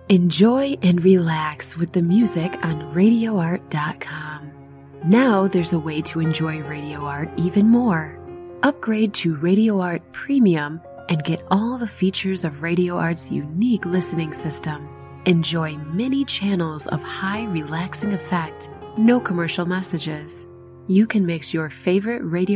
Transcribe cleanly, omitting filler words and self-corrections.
Enjoy and relax with the music on RadioArt.com. Now there's a way to enjoy Radio Art even more. Upgrade to Radio Art Premium and get all the features of Radio Art's unique listening system. Enjoy many channels of high relaxing effect, no commercial messages. You can mix your favorite Radio